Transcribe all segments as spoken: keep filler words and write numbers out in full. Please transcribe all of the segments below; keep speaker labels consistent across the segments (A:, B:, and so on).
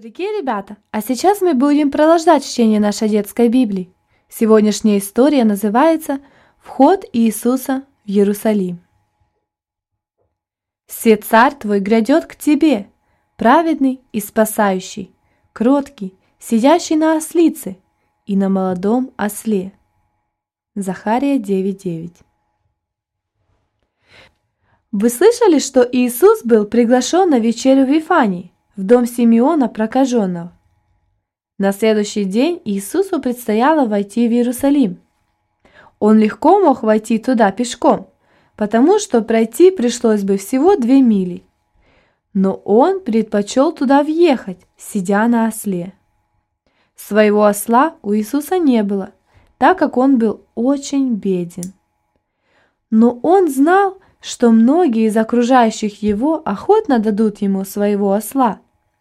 A: Дорогие ребята, а сейчас мы будем продолжать чтение нашей детской Библии. Сегодняшняя история называется «Вход Иисуса в Иерусалим». «Се царь твой грядет к тебе, праведный и спасающий, кроткий, сидящий на ослице и на молодом осле». Захария девять девять. Вы слышали, что Иисус был приглашен на вечерю в Вифании, в дом Симеона прокаженного? На следующий день Иисусу предстояло войти в Иерусалим. Он легко мог войти туда пешком, потому что пройти пришлось бы всего две мили. Но он предпочел туда въехать, сидя на осле. Своего осла у Иисуса не было, так как он был очень беден. Но он знал, что многие из окружающих его охотно дадут ему своего осла.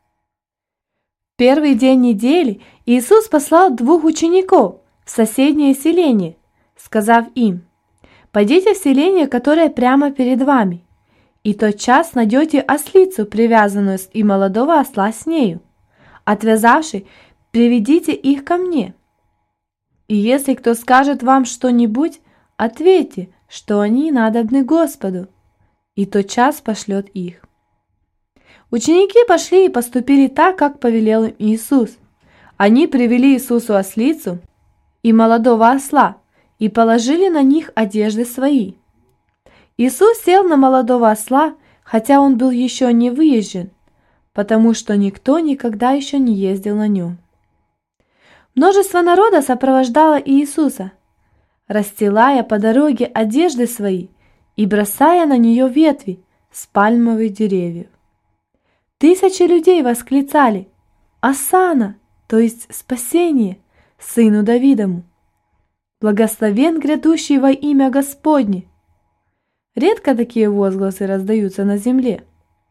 A: В первый день недели Иисус послал двух учеников в соседнее селение, сказав им: «Пойдите в селение, которое прямо перед вами, и тотчас найдете ослицу, привязанную и молодого осла с нею. Отвязавши, приведите их ко мне. И если кто скажет вам что-нибудь, ответьте, что они надобны Господу, и тотчас пошлет их». Ученики пошли и поступили так, как повелел им Иисус. Они привели Иисусу ослицу и молодого осла и положили на них одежды свои. Иисус сел на молодого осла, хотя он был еще не выезжен, потому что никто никогда еще не ездил на нем. Множество народа сопровождало Иисуса, расстилая по дороге одежды свои и бросая на нее ветви с пальмовых деревьев. Тысячи людей восклицали: «Осанна», то есть спасение, сыну Давидову! Благословен грядущий во имя Господне! Редко такие возгласы раздаются на земле.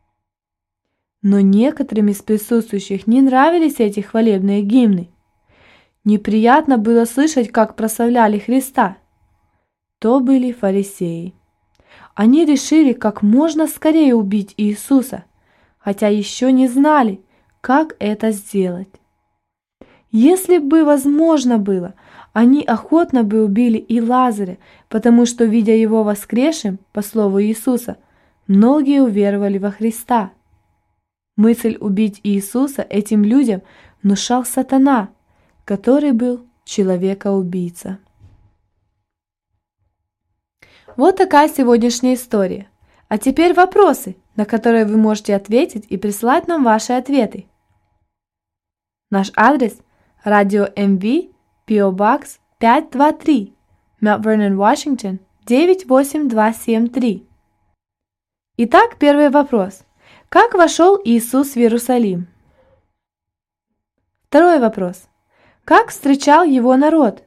A: Но некоторым из присутствующих не нравились эти хвалебные гимны. Неприятно было слышать, как прославляли Христа. То были фарисеи. Они решили как можно скорее убить Иисуса, хотя еще не знали, как это сделать. Если бы возможно было, они охотно бы убили и Лазаря, потому что, видя его воскресшим, по слову Иисуса, многие уверовали во Христа. Мысль убить Иисуса этим людям внушал сатана, который был человека-убийца. Вот такая сегодняшняя история. А теперь вопросы, на которые вы можете ответить и прислать нам ваши ответы. Наш адрес – Радио эм ви, пи о Box пятьсот двадцать три, Mount Vernon, Washington девять восемь два семь три. Итак, первый вопрос. Как вошел Иисус в Иерусалим? Второй вопрос. Как встречал его народ?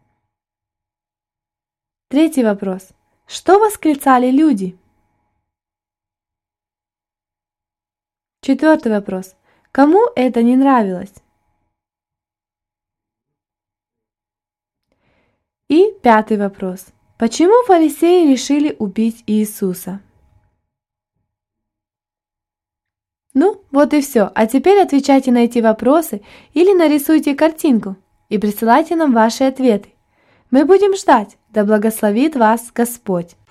A: Третий вопрос. Что восклицали люди? Четвертый вопрос. Кому это не нравилось? И пятый вопрос. Почему фарисеи решили убить Иисуса? Ну, вот и все. А теперь отвечайте на эти вопросы или нарисуйте картинку и присылайте нам ваши ответы. Мы будем ждать. Да благословит вас Господь!